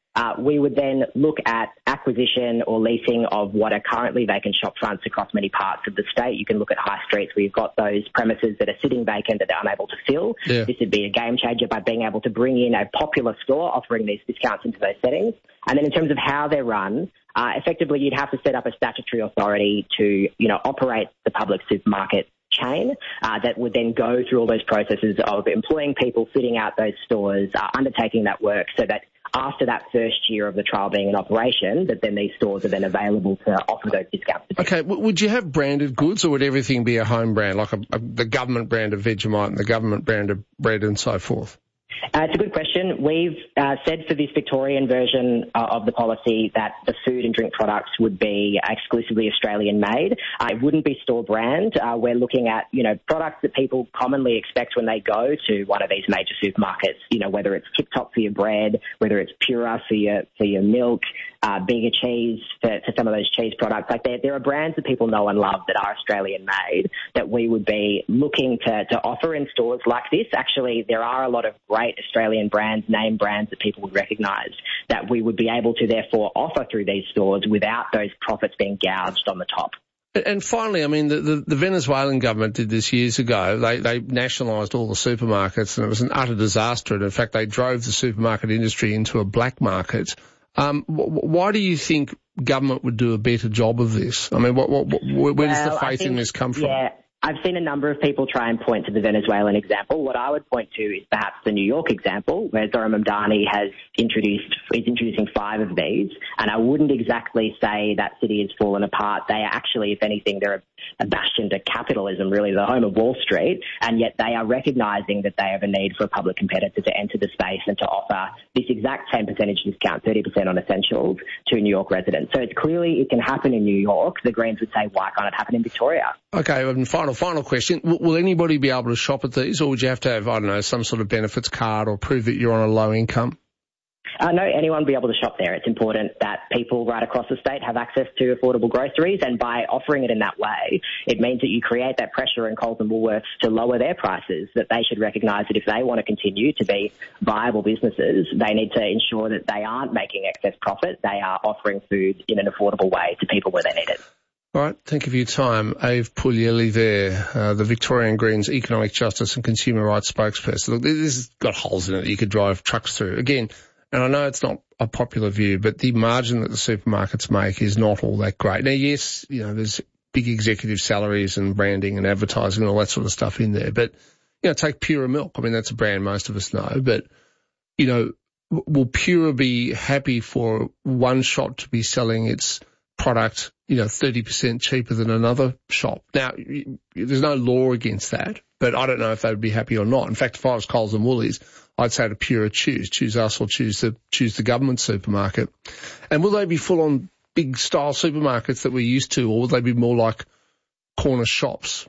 Uh, we would then look at acquisition or leasing of what are currently vacant shop fronts across many parts of the state. You can look at high streets where you've got those premises that are sitting vacant that they're unable to fill. Yeah. This would be a game changer by being able to bring in a popular store offering these discounts into those settings. And then in terms of how they're run, uh, effectively you'd have to set up a statutory authority to, you know, operate the public supermarket chain uh, that would then go through all those processes of employing people, fitting out those stores, uh, undertaking that work so that after that first year of the trial being in operation, that then these stores are then available to offer those discounts. Okay, w- would you have branded goods or would everything be a home brand, like a, a, the government brand of Vegemite and the government brand of bread and so forth? Uh, it's a good question. We've uh, said for this Victorian version uh, of the policy that the food and drink products would be exclusively Australian made. Uh, it wouldn't be store brand. Uh, we're looking at, you know, products that people commonly expect when they go to one of these major supermarkets, you know, whether it's Tip Top for your bread, whether it's Pura for your, for your milk, uh, Bega cheese for, for some of those cheese products. Like there, there are brands that people know and love that are Australian made that we would be looking to, to offer in stores like this. Actually, there are a lot of great Australian brands, name brands that people would recognise that we would be able to therefore offer through these stores without those profits being gouged on the top. And finally, I mean, the, the, the Venezuelan government did this years ago. They, they nationalised all the supermarkets and it was an utter disaster. And in fact, they drove the supermarket industry into a black market. Um, wh- why do you think government would do a better job of this? I mean, what, what, what, where well, does the faith think, in this come from? Yeah. I've seen a number of people try and point to the Venezuelan example. What I would point to is perhaps the New York example, where Zoran Mamdani has introduced, is introducing five of these. And I wouldn't exactly say that city has fallen apart. They are actually, if anything, they're a, a bastion to capitalism, really, the home of Wall Street. And yet they are recognising that they have a need for a public competitor to enter the space and to offer this exact same percentage discount, thirty percent on essentials, to New York residents. So it's clearly it can happen in New York. The Greens would say, why can't it happen in Victoria? Okay, and final, final question. W- will anybody be able to shop at these, or would you have to have, I don't know, some sort of benefits card or prove that you're on a low income? Uh, no, anyone will be able to shop there. It's important that people right across the state have access to affordable groceries, and by offering it in that way, it means that you create that pressure in Coles and Woolworths to lower their prices, that they should recognise that if they want to continue to be viable businesses, they need to ensure that they aren't making excess profit. They are offering food in an affordable way to people where they need it. All right, thank you for your time. Ave Puglielli there, uh, the Victorian Greens Economic Justice and Consumer Rights spokesperson. Look, this has got holes in it that you could drive trucks through. Again, and I know it's not a popular view, but the margin that the supermarkets make is not all that great. Now, yes, you know, there's big executive salaries and branding and advertising and all that sort of stuff in there. But, you know, take Pura Milk. I mean, that's a brand most of us know. But, you know, will Pura be happy for one shop to be selling its product, you know, thirty percent cheaper than another shop? Now, there's no law against that, but I don't know if they would be happy or not. In fact, if I was Coles and Woolies, I'd say to Pura, choose, choose us or choose the, choose the government supermarket. And will they be full on big style supermarkets that we're used to, or will they be more like corner shops?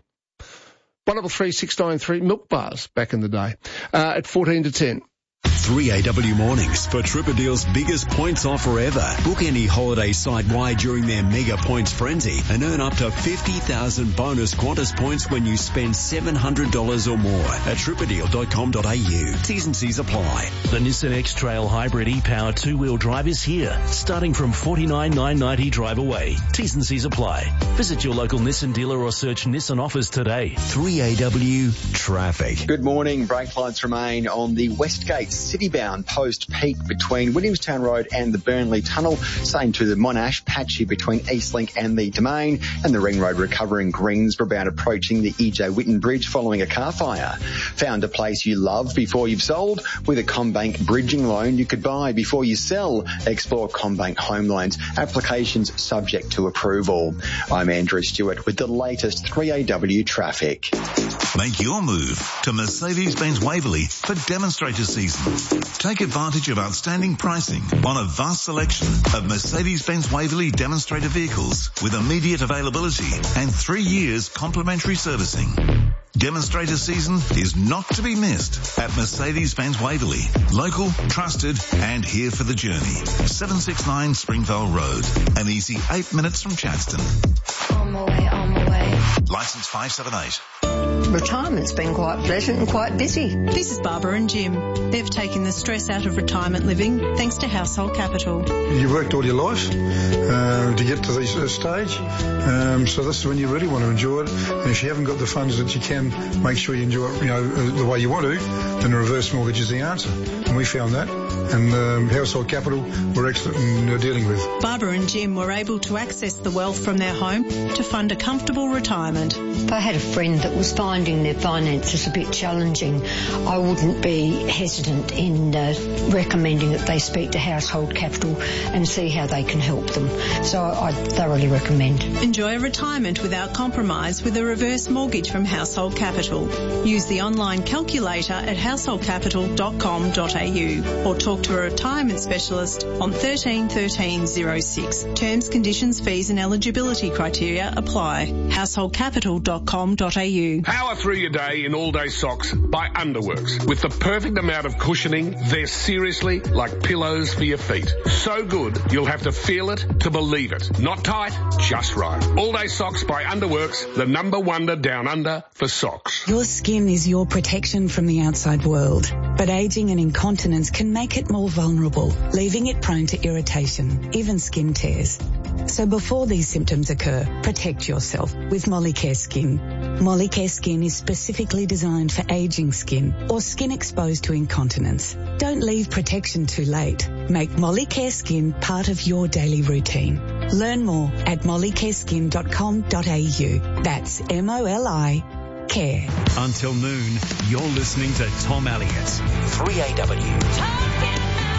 One double three six nine three milk bars back in the day, uh, at fourteen to ten. three A W mornings for Tripadeal's biggest points offer ever. Book any holiday site-wide during their mega points frenzy and earn up to fifty thousand bonus Qantas points when you spend seven hundred dollars or more at tripadeal dot com dot a u. T's and C's apply. The Nissan X-Trail Hybrid e-Power two-wheel drive is here, starting from forty-nine thousand nine hundred ninety drive away. T's and C's apply. Visit your local Nissan dealer or search Nissan offers today. three A W traffic. Good morning. Brake lights remain on the Westgate Citybound post-peak between Williamstown Road and the Burnley Tunnel. Same to the Monash, patchy between Eastlink and the Domain, and the Ring Road recovering Greensborough bound approaching the E J Whitten Bridge following a car fire. Found a place you love before you've sold? With a CommBank bridging loan you could buy before you sell. Explore CommBank Home Loans. Applications subject to approval. I'm Andrew Stewart with the latest three A W traffic. Make your move to Mercedes-Benz Waverley for demonstrator season. Take advantage of outstanding pricing on a vast selection of Mercedes-Benz Waverley demonstrator vehicles with immediate availability and three years complimentary servicing. Demonstrator season is not to be missed at Mercedes-Benz Waverley. Local, trusted, and here for the journey. seven sixty-nine Springvale Road. An easy eight minutes from Chadstone. On my way, on my way. License five seven eight. retirement's been quite pleasant and quite busy. This is Barbara and Jim. They've taken the stress out of retirement living thanks to Household Capital. You've worked all your life uh, to get to this uh, stage, um, so this is when you really want to enjoy it. And if you haven't got the funds that you can make sure you enjoy it, you know, uh, the way you want to, then a reverse mortgage is the answer. And we found that. And um, Household Capital were excellent in uh, dealing with. Barbara and Jim were able to access the wealth from their home to fund a comfortable retirement. If I had a friend that was finding their finances a bit challenging, I wouldn't be hesitant in uh, recommending that they speak to Household Capital and see how they can help them. So I thoroughly recommend. Enjoy a retirement without compromise with a reverse mortgage from Household Capital. Use the online calculator at household capital dot com dot a u or talk to a retirement specialist on thirteen thirteen oh six. Terms, conditions, fees and eligibility criteria apply. household capital dot com dot a u. Power through your day in all-day socks by Underworks. With the perfect amount of cushioning, they're seriously like pillows for your feet. So good, you'll have to feel it to believe it. Not tight, just right. All-day socks by Underworks, the number wonder down under for socks. Your skin is your protection from the outside world, but aging and incontinence can make it more vulnerable, leaving it prone to irritation, even skin tears. So before these symptoms occur, protect yourself with Molicare Skin. Molicare Skin is specifically designed for aging skin or skin exposed to incontinence. Don't leave protection too late. Make Molicare Skin part of your daily routine. Learn more at molicare skin dot com dot a u. That's M O L I care. Until noon, you're listening to Tom Elliott. three A W.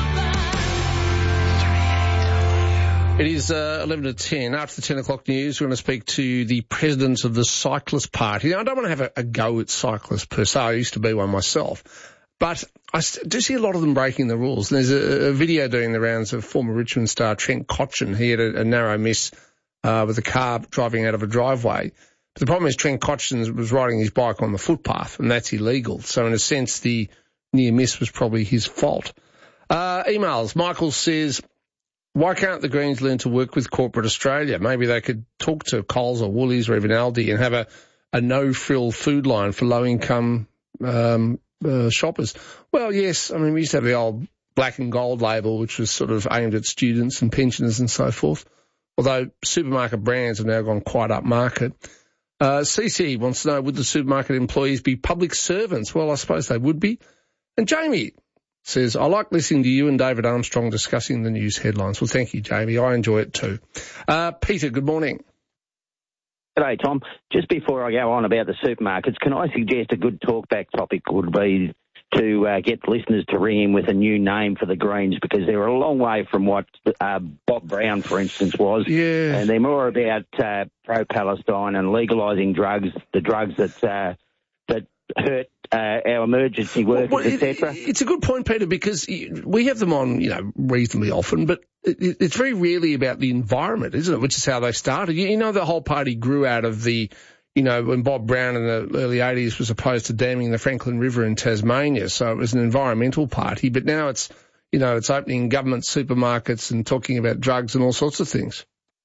It is uh, eleven to ten. After the ten o'clock news, we're going to speak to the president of the Cyclist Party. Now, I don't want to have a, a go at cyclists per se. I used to be one myself. But I do see a lot of them breaking the rules. And there's a, a video doing the rounds of former Richmond star Trent Cotchin. He had a, a narrow miss uh, with a car driving out of a driveway. But the problem is Trent Cotchin was riding his bike on the footpath, and that's illegal. So in a sense, the near miss was probably his fault. Uh, emails. Michael says, why can't the Greens learn to work with corporate Australia? Maybe they could talk to Coles or Woolies or even Aldi and have a, a no-frill food line for low-income um, uh, shoppers. Well, yes, I mean, we used to have the old black and gold label, which was sort of aimed at students and pensioners and so forth, although supermarket brands have now gone quite upmarket. Uh, C C wants to know, would the supermarket employees be public servants? Well, I suppose they would be. And Jamie says, I like listening to you and David Armstrong discussing the news headlines. Well, thank you, Jamie. I enjoy it too. Uh, Peter, good morning. G'day, Tom. Just before I go on about the supermarkets, can I suggest a good talkback topic would be to uh, get listeners to ring in with a new name for the Greens, because they're a long way from what uh, Bob Brown, for instance, was. Yeah. And they're more about uh, pro-Palestine and legalising drugs, the drugs that uh, that hurt uh, our emergency workers, well, well, et cetera. It, it's a good point, Peter, because we have them on, you know, reasonably often, but it, it's very rarely about the environment, isn't it, which is how they started. You, you know, the whole party grew out of the, you know, when Bob Brown in the early eighties was opposed to damming the Franklin River in Tasmania, so it was an environmental party, but now it's, you know, it's opening government supermarkets and talking about drugs and all sorts of things.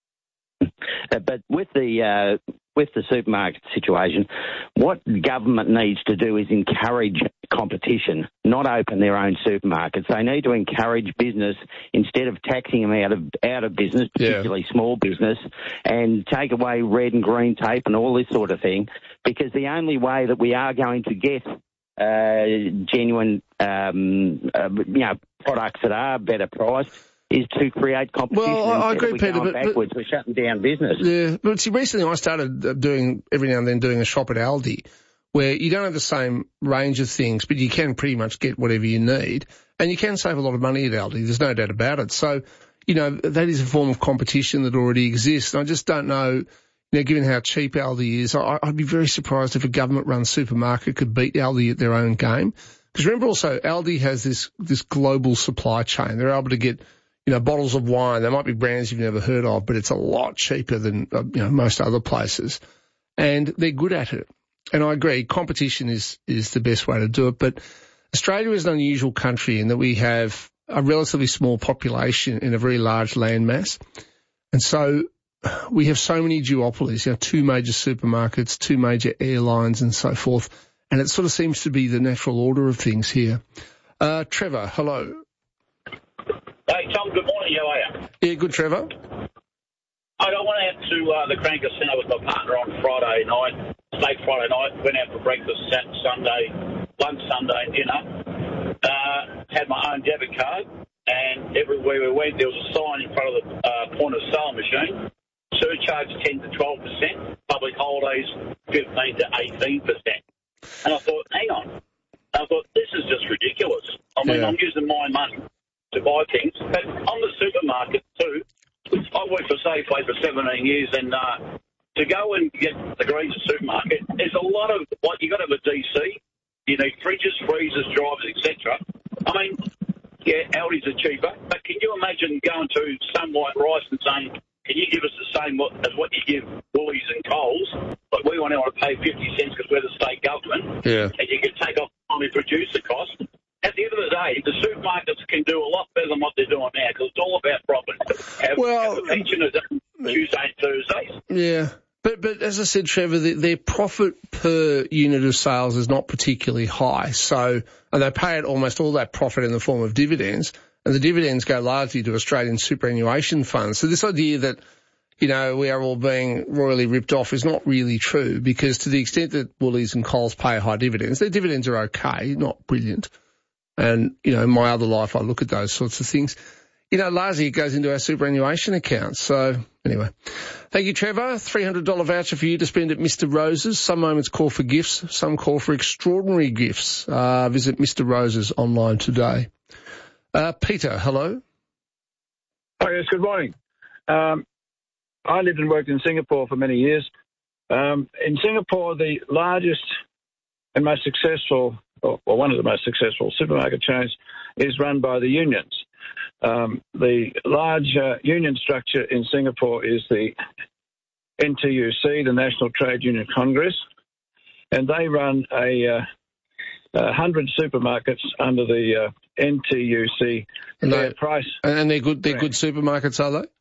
Uh, but with the uh, with the supermarket situation, what government needs to do is encourage competition, not open their own supermarkets. They need to encourage business instead of taxing them out of out of business, particularly yeah. small business, and take away red and green tape and all this sort of thing. Because the only way that we are going to get uh, genuine, um, uh, you know, products that are better priced is to create competition. Well, I, I agree, Peter, but, backwards, but we're shutting down business. Yeah, but see, recently I started doing, every now and then, doing a shop at Aldi, where you don't have the same range of things, but you can pretty much get whatever you need, and you can save a lot of money at Aldi. There's no doubt about it. So, you know, that is a form of competition that already exists. And I just don't know, you know, given how cheap Aldi is, I, I'd be very surprised if a government-run supermarket could beat Aldi at their own game. Because remember also, Aldi has this this global supply chain. They're able to get, you know, bottles of wine. They might be brands you've never heard of, but it's a lot cheaper than, uh, you know, most other places. And they're good at it. And I agree, competition is, is the best way to do it. But Australia is an unusual country in that we have a relatively small population in a very large landmass. And so we have so many duopolies, you know, two major supermarkets, two major airlines and so forth, and it sort of seems to be the natural order of things here. Uh, Trevor, hello. Hey, Tom, good morning. How are you? Yeah, good, Trevor. I went out to uh, the Cranker Centre with my partner on Friday night, late Friday night, went out for breakfast Sunday, lunch Sunday and dinner, uh, had my own debit card, and everywhere we went there was a sign in front of the uh, point of sale machine, surcharge ten to twelve percent, public holidays fifteen to eighteen percent. And I thought, hang on. And I thought, this is just ridiculous. I mean, Yeah. I'm using my money to buy things, but on the supermarket too, I worked for Safeway for seventeen years, and uh, to go and get the Greens supermarket, there's a lot of, like, you've got to have a D C, you need fridges, freezers, drivers, et cetera. I mean, yeah, Aldi's are cheaper, but can you imagine going to Sun White Rice and saying, can you give us the same what, as what you give Woolies and Coles? But we want to pay fifty cents because we're the state government, Yeah. and you can take off the producer cost. At the end of the day, the supermarkets can do a lot better than what they're doing now because it's all about profit. Have, Well, have the pensioners on Tuesday and Thursdays. Yeah. But but as I said, Trevor, the, their profit per unit of sales is not particularly high. So, and they pay out almost all that profit in the form of dividends, and the dividends go largely to Australian superannuation funds. So this idea that, you know, we are all being royally ripped off is not really true, because to the extent that Woolies and Coles pay high dividends, their dividends are okay, not brilliant. And, you know, in my other life, I look at those sorts of things. You know, largely it goes into our superannuation accounts. So, anyway. Thank you, Trevor. three hundred dollars voucher for you to spend at Mister Rose's. Some moments call for gifts, some call for extraordinary gifts. Uh, visit Mister Rose's online today. Uh, Peter, hello. Oh, yes, good morning. Um, I lived and worked in Singapore for many years. Um, in Singapore, the largest and most successful, or, or one of the most successful supermarket chains is run by the unions. Um, the large uh, union structure in Singapore is the N T U C, the National Trade Union Congress, and they run a uh, a hundred supermarkets under the uh, N T U C And fair they- price. And they're good, they're good supermarkets, are they?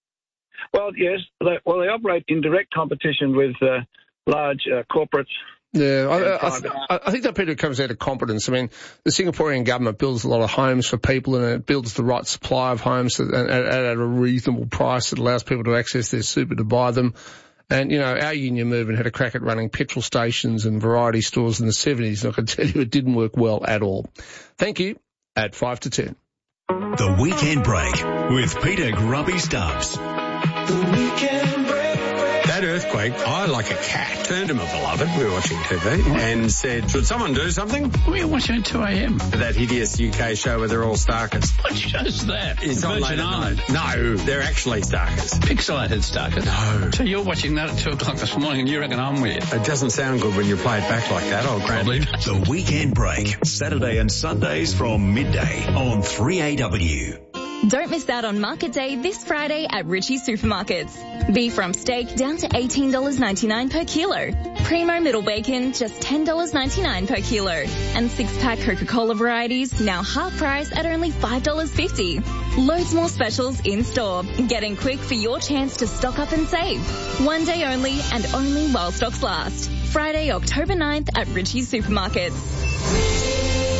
Well, yes. They, well, they operate in direct competition with uh, large uh, corporates. Yeah, I, I, th- I think that, Peter, comes down to competence. I mean, the Singaporean government builds a lot of homes for people, and it builds the right supply of homes at, at, at a reasonable price that allows people to access their super to buy them. And, you know, our union movement had a crack at running petrol stations and variety stores in the seventies, and I can tell you it didn't work well at all. Thank you. At five to ten. The Weekend Break with Peter Grubby Stubbs. The Weekend Break. That earthquake, I, like a cat, turned to my beloved, we were watching T V, and said, should someone do something? We were watching at two a.m. That hideous U K show where they're all Starkers. What show's that? It's on late at night. No, they're actually Starkers. Pixelated Starkers? No. So you're watching that at two o'clock this morning and you reckon I'm weird? It doesn't sound good when you play it back like that, I'll grant it. The Weekend Break, Saturday and Sundays from midday on three A W. Don't miss out on Market Day this Friday at Ritchie Supermarkets. Beef rump steak down to eighteen dollars ninety-nine per kilo. Primo middle bacon just ten dollars ninety-nine per kilo. And six-pack Coca-Cola varieties now half price at only five dollars fifty. Loads more specials in store. Get in quick for your chance to stock up and save. One day only and only while stocks last. Friday, October ninth at Ritchie Supermarkets.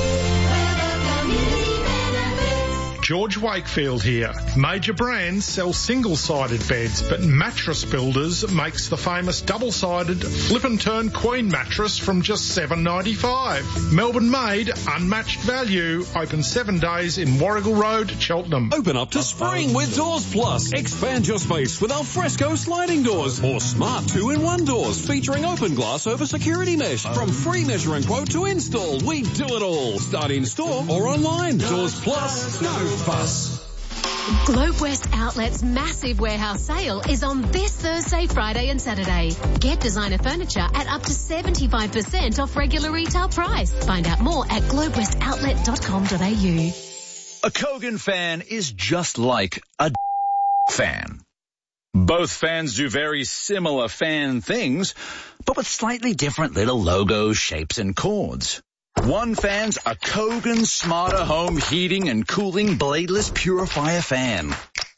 George Wakefield here. Major brands sell single-sided beds, but Mattress Builders makes the famous double-sided flip and turn queen mattress from just seven dollars ninety-five. Melbourne made, unmatched value. Open seven days in Warrigal Road, Cheltenham. Open up to spring with Doors Plus. Expand your space with alfresco sliding doors or smart two-in-one doors featuring open glass over security mesh. From free measuring quote to install, we do it all. Start in store or online. Doors Plus. No fuss. Globe West Outlet's massive warehouse sale is on this Thursday, Friday and Saturday. Get designer furniture at up to seventy-five percent off regular retail price. Find out more at globe west outlet dot com dot a u. A Kogan fan is just like a fan. Both fans do very similar fan things, but with slightly different little logos, shapes, and chords. One fan's a Kogan Smarter Home Heating and Cooling Bladeless Purifier Fan.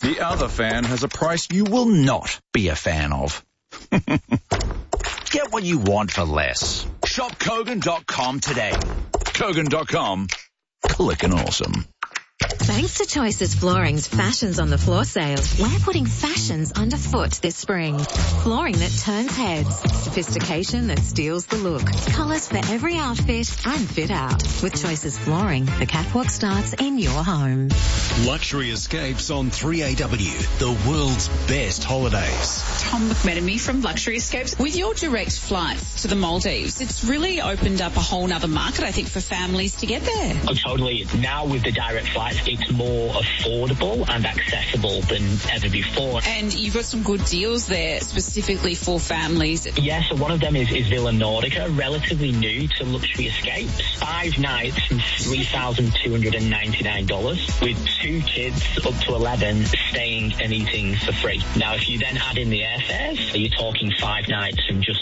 The other fan has a price you will not be a fan of. Get what you want for less. Shop Kogan dot com today. Kogan dot com. Clickin' awesome. Thanks to Choices Flooring's Fashions on the Floor sale, we're putting fashions underfoot this spring. Flooring that turns heads, sophistication that steals the look, colours for every outfit and fit out. With Choices Flooring, the catwalk starts in your home. Luxury Escapes on three A W, the world's best holidays. Tom McMenemy from Luxury Escapes. With your direct flights to the Maldives, it's really opened up a whole nother market, I think, for families to get there. Oh, totally. Now with the direct flights, it's more affordable and accessible than ever before. And you've got some good deals there specifically for families. Yeah, so one of them is, is Villa Nordica, relatively new to Luxury Escapes. Five nights and three thousand two hundred ninety-nine dollars with two kids up to eleven staying and eating for free. Now, if you then add in the airfares, you're talking five nights and just